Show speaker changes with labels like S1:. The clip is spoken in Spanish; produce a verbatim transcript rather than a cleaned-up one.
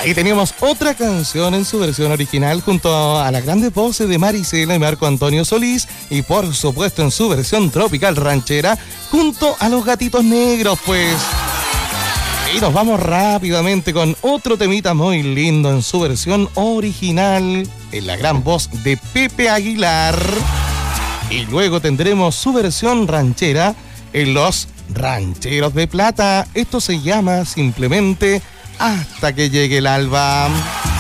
S1: Ahí teníamos otra canción en su versión original junto a las grandes voces de Marisela y Marco Antonio Solís y por supuesto en su versión tropical ranchera junto a los Gatitos Negros, pues. Y nos vamos rápidamente con otro temita muy lindo en su versión original en la gran voz de Pepe Aguilar. Y luego tendremos su versión ranchera en los Rancheros de Plata. Esto se llama simplemente Hasta que llegue el alba.